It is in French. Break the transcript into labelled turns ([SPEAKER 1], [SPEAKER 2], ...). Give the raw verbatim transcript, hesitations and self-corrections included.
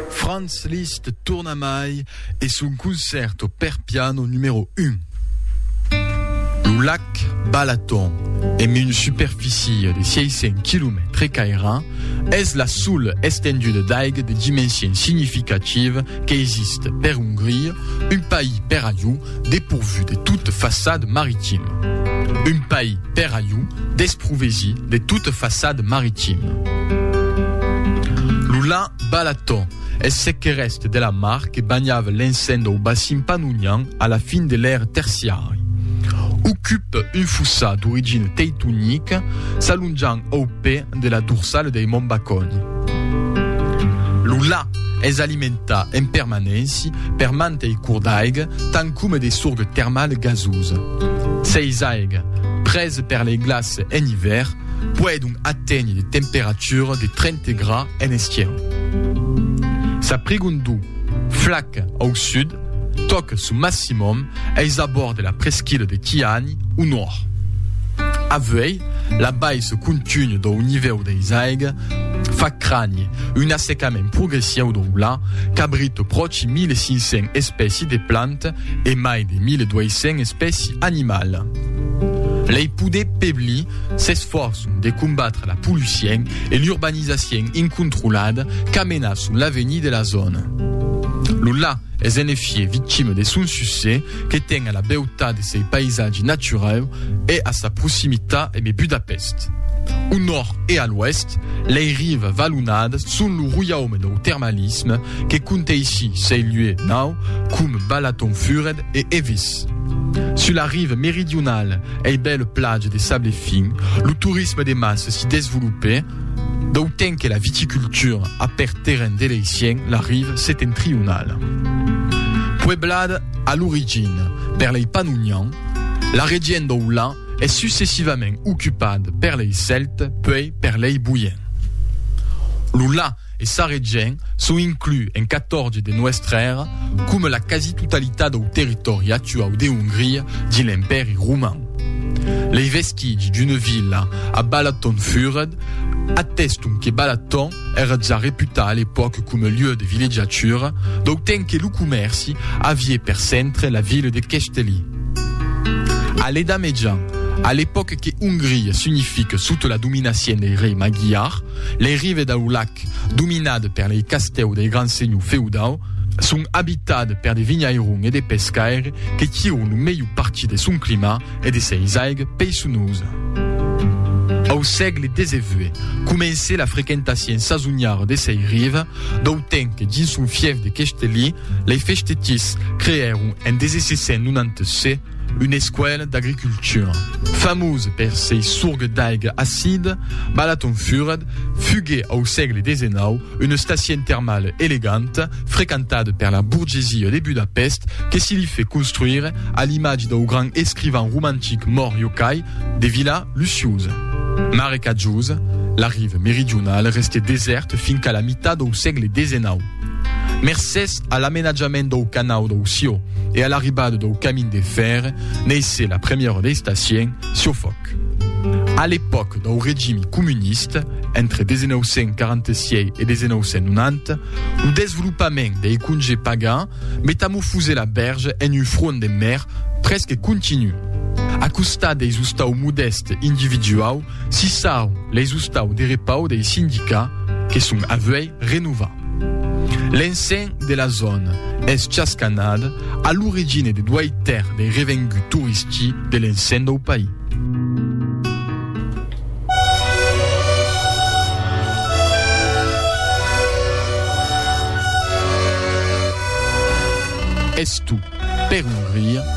[SPEAKER 1] Franz Liszt torna mai e son concerto per piano numero un. Le lac Balaton, émet une superficie de six cents kilomètres carrés, est la seule étendue de digues de dimensions significatives qui existe per Hongrie, un pays per ailleurs dépourvu de toute façade maritime. Un pays per ailleurs desprouvé de toute façade maritime. Le lac Balaton est ce qui reste de la mare qui bagnava l'enceinte au bassin pannonien à la fin de l'ère tertiaire. Occupe une fossa d'origine teutonique s'allongeant au pied de la dorsale des Monts Baconi. Le lac est alimenté en permanence per mante cours d'aigue tant comme des sources thermales gazeuses. Ces algues, prises per les glaces en hiver, peuvent atteindre des températures de trente degrés en estière. Sa prigundou, flaque au sud, toque son maximum aux abords de la presqu'île de Chiani au nord. A veille, la baisse continue au niveau des algues fa craindre un assèchement progressif du lac qui abrite proche mille cinq cents espèces de plantes et mai de mille deux cents espèces animales. Les poudres peblis s'efforcent de combattre la pollution et l'urbanisation incontrôlée qui menace l'avenir de la zone. Le lac est en effet victime de son succès qui tient à la beauté de ses paysages naturels et à sa proximité avec Budapest. Au nord et à l'ouest, les rives vallonnades sont le royaume du thermalisme qui compte ici ces lieux naux comme Balatonfured et Evis. Sur la rive méridionale et belle plage des sables fins, le tourisme des masses s'y développe, d'autant que la viticulture a per terrain délicien la rive septentrionale. Pueblade à l'origine per les Pannoniens, la région du lac est successivement occupée per les Celtes puis per les Bouillens. Le lac et sa région sont inclus en quatorze de notre ère comme la quasi-totalité du territoire actuel de Hongrie de l'Empire romain. Les vestiges d'une ville à Balatonfured attestent que Balaton era déjà réputé à l'époque comme lieu de villégiature, d'autant que le commerce avait per centre la ville de Castelli. À l'Edda Médian, à l'époque que Hongrie signifie sous la domination des reis magyars, les rives du lac, dominées par les castells des grands seigneurs féodaux, sont habitées par des vignerons et des pescaires qui tirent une meilleure partie de son climat et de ses algues paysonneuses. Au siècle dix-neuf, commençait la fréquentation saisonnière de ces rives, d'autant que dans son fief de Castelli, les festetis créèrent en dix-sept cent quatre-vingt-seize une école d'agriculture. Fameuse per ses sources d'algues acides, Balatonfured fut au siècle dix-neuf une station thermale élégante, fréquentée par la bourgeoisie de Budapest, qui s'y lui fait construire à l'image du grand écrivain romantique mort Yokai des villas luxueuses. Marécageuse, la rive méridionale restait déserte fin qu'à la mitad du siècle dix-neuf. Mercès à l'aménagement du canal du Sio et à l'arrivée du chemin de fer, naissait la première des stations, Siofoc. À l'époque du régime communiste, entre dix-neuf cent quarante-six et dix-neuf cent quatre-vingt-dix, le développement des congés pagans métamorphosait la berge en un front de mer presque continu. À costa des ustaus modestes individuels, si sont les ustaus des repas des syndicats qui sont à veille renouvelés. L'enceinte de la zone est Chascanade, à l'origine des deux terres des revenus touristiques de l'enceinte du pays. Est tout per Hongrie.